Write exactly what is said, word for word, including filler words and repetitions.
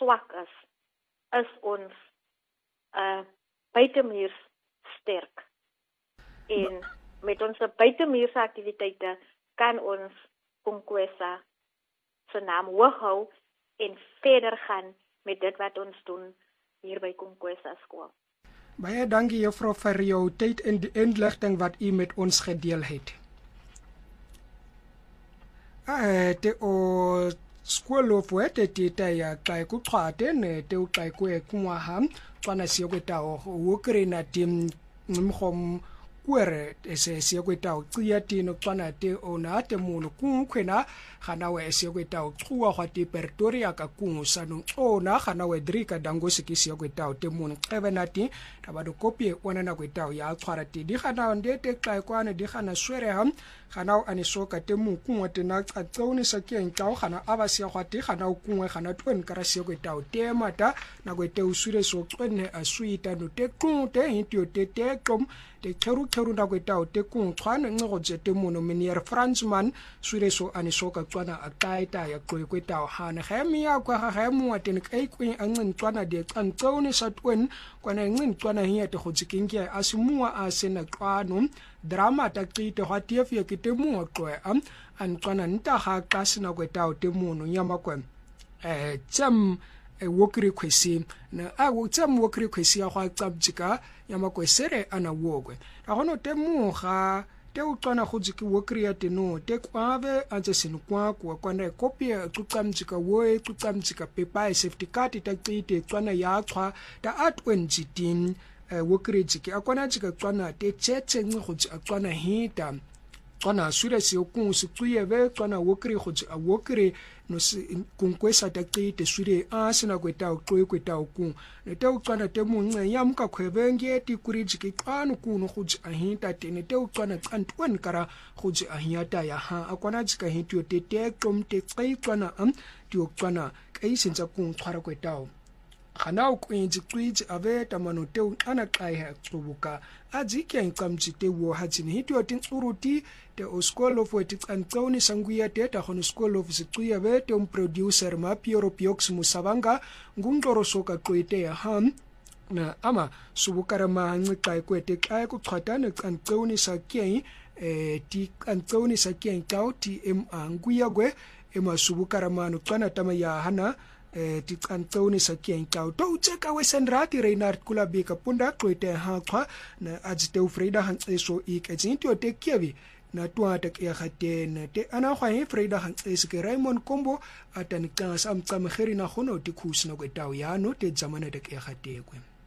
swak is, is ons uh, buitemuurs sterk. En met onze buitemuurse activiteite kan ons Konkwesa se naam hoog hou en verder gaan met dit wat ons doen hier by Konkwesa skool. Baie dankie juffrou vir jou tyd en die inligting wat u met ons gedeel het. Ah, te o school of what te te ya kai ku twate ne te u kai ku e kunwa ham tswana siyo kweta o wokre na tim mkhom kwere ese siyo kweta o tsiya tino tswana te ona te muno ku khwena gana we siyo kweta o tsuwa gwa te Pretoria ka kungu sanu ona gana we drika dangosi ki siyo kweta o te muno evenati tabado kopie ona na kweta o ya tshwara te di gana nde te kai kwana di gana swere ham gana ane soka te mu kunwa te na tsatsone sa ke ntao gana abasi gwa te gana o kunwe gana twen kara siyo kweta o te mata na kwete usure so tswene a suita no te kungu te hintio te te kom te keru keru na kweta o te kungu tshwana nge go je te muno menier Fransman sure so ane soka tswana a taita ya kwe kweta o hana gemi ya kwa ga mu atene kai kwe angin tswana de tsantsone sa twen kwana ngin tswana hiya te go tsikinki a simua a sena kwano drama ta qite gwa tiefie ke te mu qoe am an tswana nta ga ka sina kweta o te muno nyama kwe eh tsam e wokri kwesi na a wo tsam wokri kwesi ya gwa tsabjika nyama kwe sere ana wogwe a gono te mu ga te utlwana go tsiki wokri ya teno te kwabe antse sinu kwa kwa kwana kopie tsukamjika woe tsukamjika pepa safety card ta qite tswana ya tswa ta atwenji tin wokri tsiki akwana tsika tswana te tsetse ngi go tsi akwana hita tswana sure se ku se tsuyebe tswana wokri go tsi a wokri no Konkwesa ta qite sure a sina kweta o qoe kweta o ku ne te utlwana te munce ya muka khwebenge ti kuri tsiki qanu ku no go tsi a hita te ne te utlwana tsantwen kara go tsi a hita ya ha akwana tsika hitio te te qom te tsai tswana am ti utlwana kai sentsa ku tshwara kweta o gana o kwentse kwitse ave tamano te ana qai ha tsubuka ajike nqamtsi te wo hatsini hitio tin tsuruti te o school of what tsantsauni sanguya te ta hono school of siquya ve te un producer ma pioro piox musabanga ngungqoro soka qwete ya ham na ama subukara ma nqai kwete qai ku qhatane tsantsauni sa kei eh ti tsantsauni sa kei tauti em anguya gwe ema subukara ma no tsana tama ya hana eh ti tsantsauni sa kei tau to tseka wesenrati Reinhard Kulabeka punda qwete ha qha na ajite u Freda hantse so iketsinto te kievi na tua ta ke gaten te ana gwa he Freda hantse se ke Raymond Kombo atani ka sam tsam kheri na gono te khusna go tau ya no te zamana te ke gatekwe